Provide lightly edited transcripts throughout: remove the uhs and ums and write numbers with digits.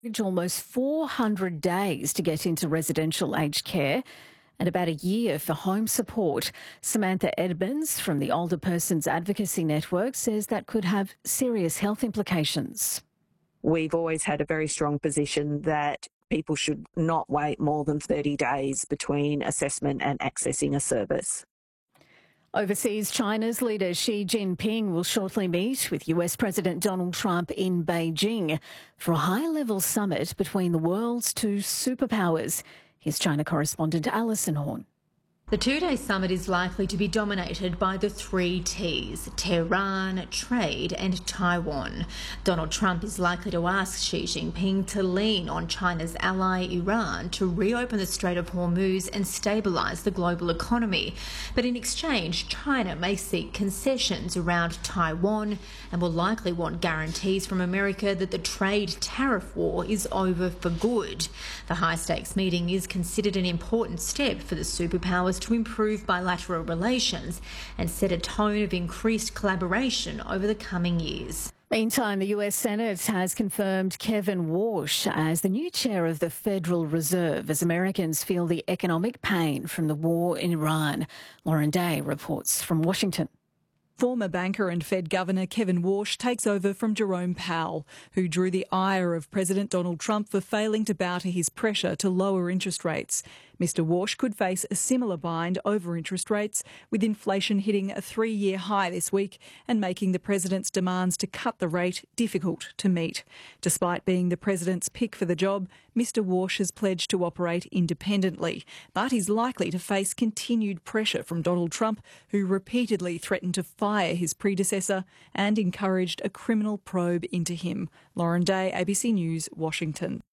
Almost 400 days to get into residential aged care and about a year for home support. Samantha Edmonds from the Older Persons Advocacy Network says that could have serious health implications. We've always had a very strong position that people should not wait more than 30 days between assessment and accessing a service. Overseas, China's leader Xi Jinping will shortly meet with US President Donald Trump in Beijing for a high-level summit between the world's two superpowers. Here's China correspondent Alison Horn. The two-day summit is likely to be dominated by the three T's: Tehran, trade and Taiwan. Donald Trump is likely to ask Xi Jinping to lean on China's ally Iran to reopen the Strait of Hormuz and stabilise the global economy. But in exchange, China may seek concessions around Taiwan and will likely want guarantees from America that the trade tariff war is over for good. The high-stakes meeting is considered an important step for the superpowers to improve bilateral relations and set a tone of increased collaboration over the coming years. Meantime, the US Senate has confirmed Kevin Warsh as the new chair of the Federal Reserve as Americans feel the economic pain from the war in Iran. Lauren Day reports from Washington. Former banker and Fed Governor Kevin Warsh takes over from Jerome Powell, who drew the ire of President Donald Trump for failing to bow to his pressure to lower interest rates. Mr Warsh could face a similar bind over interest rates, with inflation hitting a 3-year high this week and making the president's demands to cut the rate difficult to meet. Despite being the president's pick for the job, Mr Warsh has pledged to operate independently, but is likely to face continued pressure from Donald Trump, who repeatedly threatened to fire his predecessor and encouraged a criminal probe into him. Lauren Day, ABC News, Washington.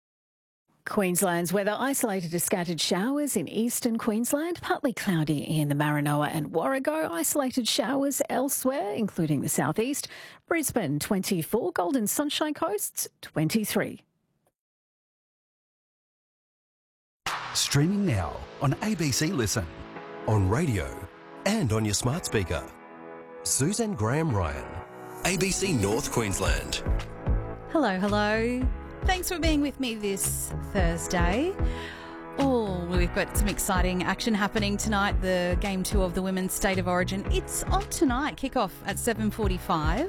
Queensland's weather: isolated to scattered showers in eastern Queensland, partly cloudy in the Maranoa and Warrego, isolated showers elsewhere, including the southeast. Brisbane 24, Golden Sunshine Coast 23. Streaming now on ABC Listen, on radio and on your smart speaker. Susan Graham Ryan, ABC North Queensland. Hello, hello. Thanks for being with me this Thursday. Oh, we've got some exciting action happening tonight. The Game 2 of the Women's State of Origin. It's on tonight. Kick-off at 7:45.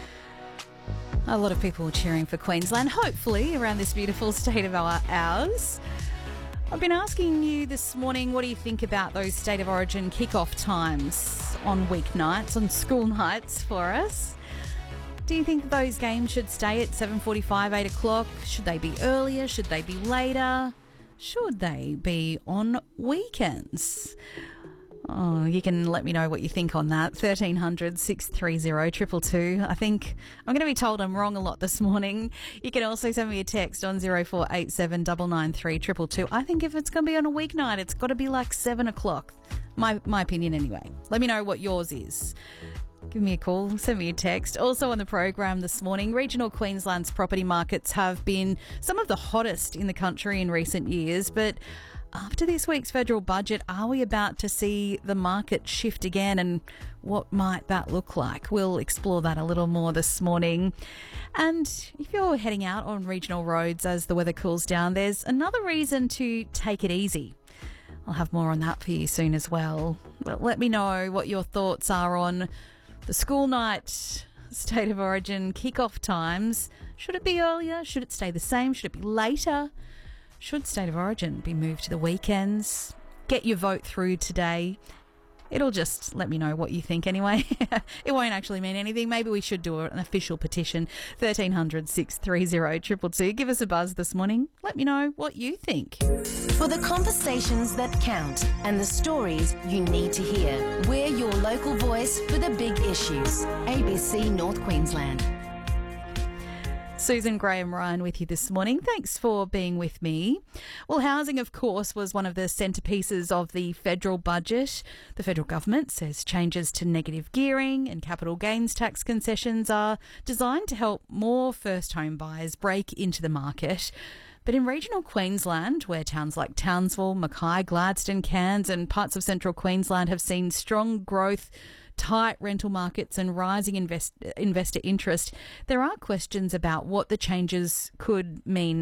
A lot of people cheering for Queensland, hopefully, around this beautiful state of ours. I've been asking you this morning, what do you think about those State of Origin kick-off times on weeknights, on school nights for us? Do you think those games should stay at 7:45, 8 o'clock? Should they be earlier? Should they be later? Should they be on weekends? Oh, you can let me know what you think on that. 1300 630 222. I think I'm going to be told I'm wrong a lot this morning. You can also send me a text on 0487 993 222. I think if it's going to be on a weeknight, it's got to be like 7 o'clock. My opinion anyway. Let me know what yours is. Give me a call, send me a text. Also on the program this morning, regional Queensland's property markets have been some of the hottest in the country in recent years, but after this week's federal budget, are we about to see the market shift again, and what might that look like? We'll explore that a little more this morning. And if you're heading out on regional roads as the weather cools down, there's another reason to take it easy. I'll have more on that for you soon as well. But let me know what your thoughts are on the school night State of Origin kick-off times. Should it be earlier? Should it stay the same? Should it be later? Should State of Origin be moved to the weekends? Get your vote through today. It'll just let me know what you think anyway. It won't actually mean anything. Maybe we should do an official petition. 1300 630 222. Give us a buzz this morning. Let me know what you think. For the conversations that count and the stories you need to hear, we're your local voice for the big issues. ABC North Queensland. Susan Graham Ryan with you this morning. Thanks for being with me. Well, housing, of course, was one of the centrepieces of the federal budget. The federal government says changes to negative gearing and capital gains tax concessions are designed to help more first home buyers break into the market. But in regional Queensland, where towns like Townsville, Mackay, Gladstone, Cairns and parts of central Queensland have seen strong growth, tight rental markets and rising investor interest, there are questions about what the changes could mean